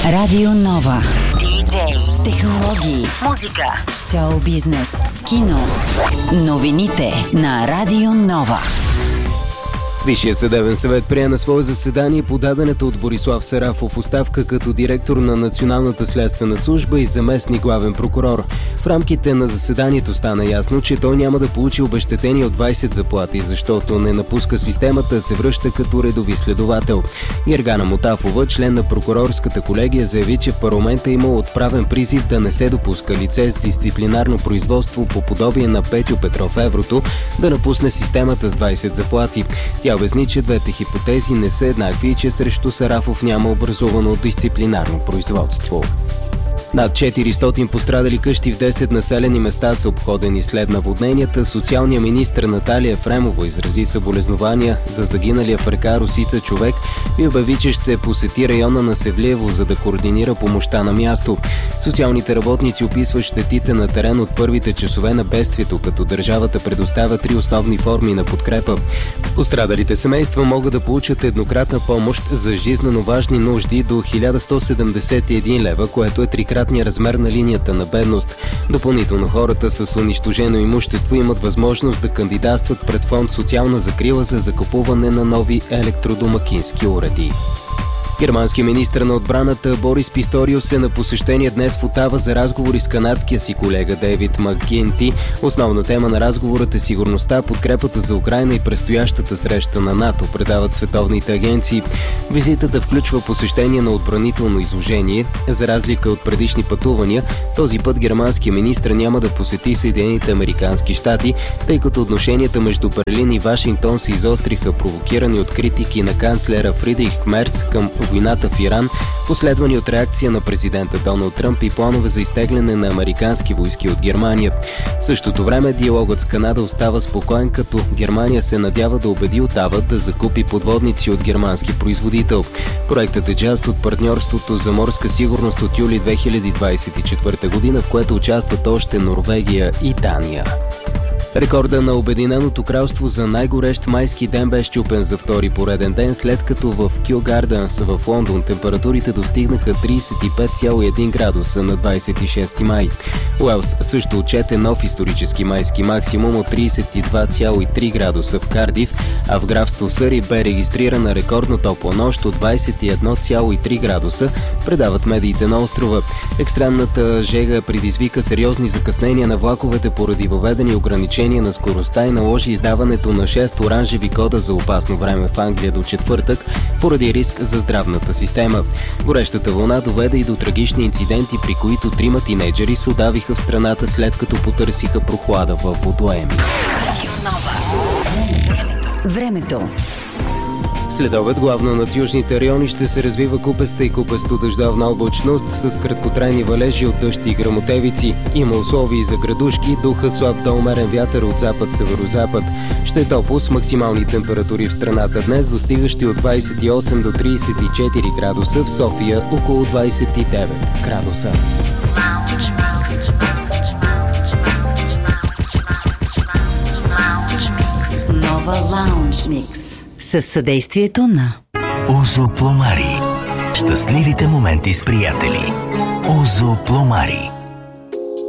Радио Нова. Диджей, технологии, музика, шоу бизнес, кино. Новините на Радио Нова. Висшият съдебен съвет прие на свое заседание подадената от Борислав Сарафов оставка като директор на Националната следствена служба и заместник главен прокурор. В рамките на заседанието стана ясно, че той няма да получи обезщетение от 20 заплати, защото не напуска системата, се връща като редови следовател. Гергана Мотафова, член на прокурорската колегия, заяви, че парламентът имал отправен призив да не се допуска лице с дисциплинарно производство по подобие на Петю Петров Еврото да напусне системата с 20 заплати. Тя обясни, че двете хипотези не са еднакви и че срещу Сарафов няма образувано дисциплинарно производство. Над 400 пострадали къщи в 10 населени места са обходени след наводненията. Социалният министр Наталия Ефремова изрази съболезнования за загиналия в река Росица човек и обяви, че ще посети района на Севлиево, за да координира помощта на място. Социалните работници описват щетите на терен от първите часове на бедствието, като държавата предоставя 3 основни форми на подкрепа. Пострадалите семейства могат да получат еднократна помощ за жизнено важни нужди до 1171 лева, което е трикратния размер на линията на бедност. Допълнително хората с унищожено имущество имат възможност да кандидатстват пред фонд социална закрила за закупуване на нови електродомакински уреди. Германският министър на отбраната Борис Писториус е на посещение днес в Отава за разговори с канадския си колега Дейвид Макгинти. Основна тема на разговорът е сигурността, подкрепата за Украйна и предстоящата среща на НАТО, предават световните агенции. Визитата включва посещение на отбранително изложение. За разлика от предишни пътувания, този път германският министър няма да посети Съединените американски щати, тъй като отношенията между Берлин и Вашингтон се изостриха, провокирани от критики на канцлера Фридрих Мерц към войната в Иран, последвани от реакция на президента Доналд Тръмп и планове за изтегляне на американски войски от Германия. В същото време диалогът с Канада остава спокоен, като Германия се надява да убеди Отава да закупи подводници от германски производител. Проектът е част от партньорството за морска сигурност от юли 2024 година, в което участват още Норвегия и Дания. Рекорда на Обединеното кралство за най-горещ майски ден бе счупен за втори пореден ден, след като в Кю Гарденс в Лондон температурите достигнаха 35,1 градуса на 26 май. Уелс също отчете нов исторически майски максимум от 32,3 градуса в Кардиф, а в графство Съри бе регистрирана рекордно топла нощ от 21,3 градуса, предават медиите на острова. Екстремната жега предизвика сериозни закъснения на влаковете поради въведени ограничения на скоростта и наложи издаването на 6 оранжеви кода за опасно време в Англия до четвъртък, поради риск за здравната система. Горещата вълна доведе и до трагични инциденти, при които 3 тинейджери се удавиха в страната, след като потърсиха прохлада във водоеми. Времето. Следобед главно над южните райони ще се развива купеста и купесто-дъждовна облачност с краткотрайни валежи от дъжд и гръмотевици. Има условия за градушки, духа слаб до умерен вятър от запад-северозапад. Ще е топло с максимални температури в страната днес, достигащи от 28 до 34 градуса, в София около 29 градуса. Нова Лаунж Микс. Със съдействието на Озо Пломари. Щастливите моменти с приятели. Озо Пломари.